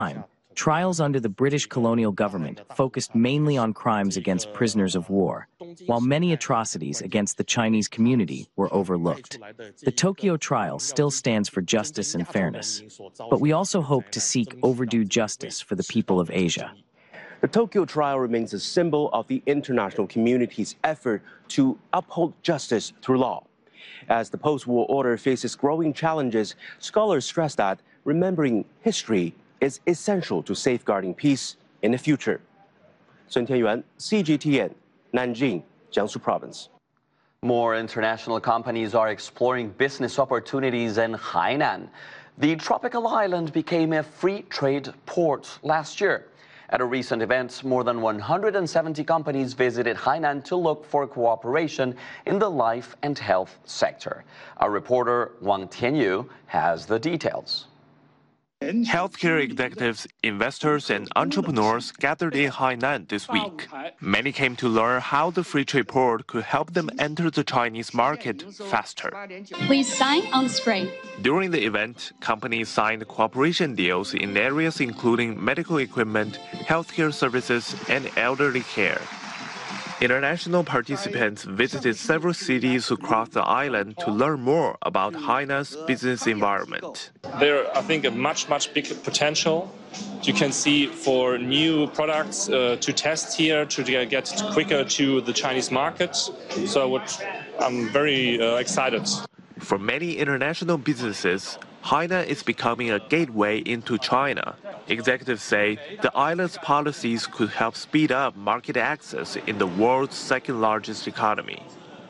Trials under the British colonial government focused mainly on crimes against prisoners of war, while many atrocities against the Chinese community were overlooked. The Tokyo trial still stands for justice and fairness, but we also hope to seek overdue justice for the people of Asia. The Tokyo trial remains a symbol of the international community's effort to uphold justice through law. As the post-war order faces growing challenges, scholars stress that remembering history is essential to safeguarding peace in the future. Sun Tianyuan, CGTN, Nanjing, Jiangsu Province. More international companies are exploring business opportunities in Hainan. The tropical island became a free trade port last year. At a recent event, more than 170 companies visited Hainan to look for cooperation in the life and health sector. Our reporter Wang Tianyu has the details. Healthcare executives, investors, and entrepreneurs gathered in Hainan this week. Many came to learn how the free trade port could help them enter the Chinese market faster. Please sign on the screen. During the event, companies signed cooperation deals in areas including medical equipment, healthcare services, and elderly care. International participants visited several cities across the island to learn more about Hainan's business environment. There, I think, a much bigger potential. You can see for new products to test here, to get quicker to the Chinese market. So I'm very excited. For many international businesses, Hainan is becoming a gateway into China. Executives say the island's policies could help speed up market access in the world's second-largest economy.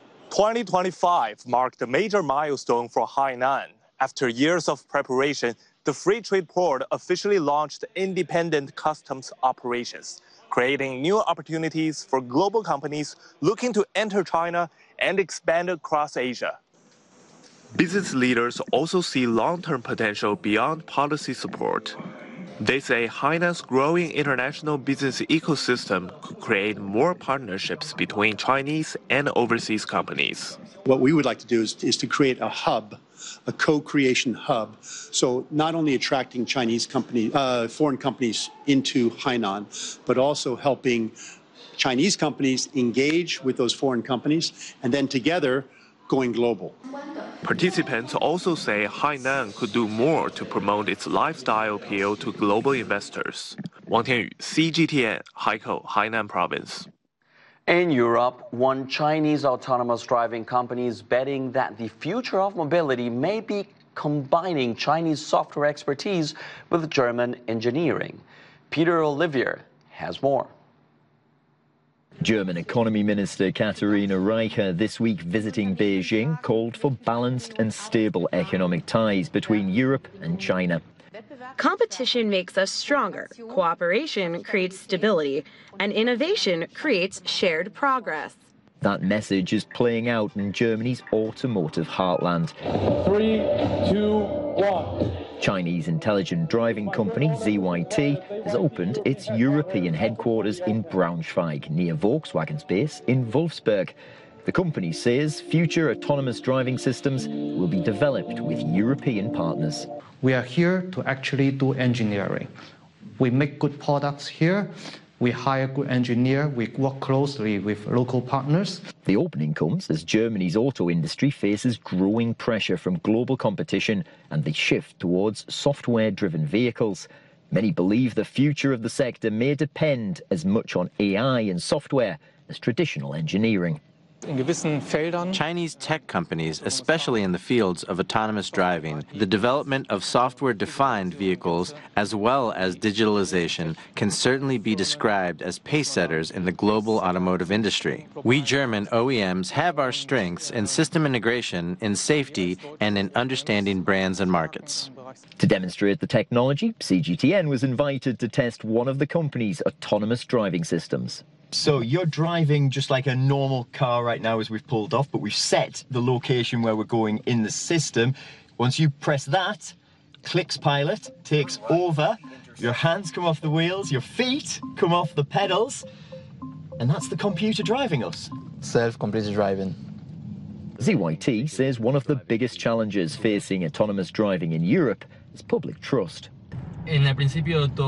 2025 marked a major milestone for Hainan. After years of preparation, the free trade port officially launched independent customs operations, creating new opportunities for global companies looking to enter China and expand across Asia. Business leaders also see long-term potential beyond policy support. They say Hainan's growing international business ecosystem could create more partnerships between Chinese and overseas companies. What we would like to do is to create a hub, a co-creation hub, so not only attracting foreign companies into Hainan, but also helping Chinese companies engage with those foreign companies, and then together going global. Participants also say Hainan could do more to promote its lifestyle appeal to global investors. Wang Tianyu, CGTN, Haikou, Hainan Province. In Europe, one Chinese autonomous driving company is betting that the future of mobility may be combining Chinese software expertise with German engineering. Peter Olivier has more. German Economy Minister Katharina Reiche this week visiting Beijing called for balanced and stable economic ties between Europe and China. Competition makes us stronger, cooperation creates stability, and innovation creates shared progress. That message is playing out in Germany's automotive heartland. 3, 2, 1. Chinese intelligent driving company ZYT has opened its European headquarters in Braunschweig, near Volkswagen's base in Wolfsburg. The company says future autonomous driving systems will be developed with European partners. We are here to actually do engineering. We make good products here. We hire good engineers. We work closely with local partners. The opening comes as Germany's auto industry faces growing pressure from global competition and the shift towards software-driven vehicles. Many believe the future of the sector may depend as much on AI and software as traditional engineering. Chinese tech companies, especially in the fields of autonomous driving, the development of software-defined vehicles, as well as digitalization, can certainly be described as pace-setters in the global automotive industry. We German OEMs have our strengths in system integration, in safety, and in understanding brands and markets. To demonstrate the technology, CGTN was invited to test one of the company's autonomous driving systems. So you're driving just like a normal car right now as we've pulled off, but we've set the location where we're going in the system. Once you press that, clicks pilot, takes over, your hands come off the wheels, your feet come off the pedals, and that's the computer driving us. Self-completed driving. ZYT says one of the biggest challenges facing autonomous driving in Europe is public trust.